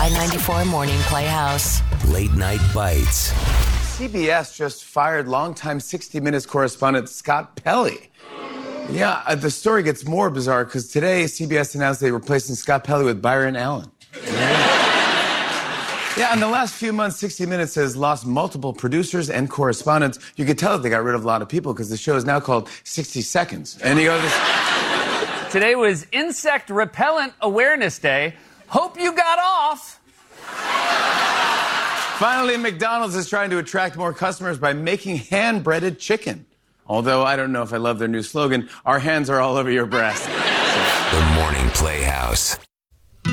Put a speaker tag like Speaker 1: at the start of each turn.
Speaker 1: Y94 Morning Playhouse.
Speaker 2: Late Night Bites.
Speaker 3: CBS just fired longtime 60 Minutes correspondent Scott Pelley. Yeah, the story gets more bizarre because today CBS announced they were replacing Scott Pelley with Byron Allen. Yeah, in the last few months, 60 Minutes has lost multiple producers and correspondents. You could tell that they got rid of a lot of people because the show is now called 60 Seconds. And you go,
Speaker 4: Today was Insect Repellent Awareness Day. Hope you got off.
Speaker 3: Finally, McDonald's is trying to attract more customers by making hand-breaded chicken. Although I don't know if I love their new slogan, our hands are all over your breast.
Speaker 2: The Morning Playhouse.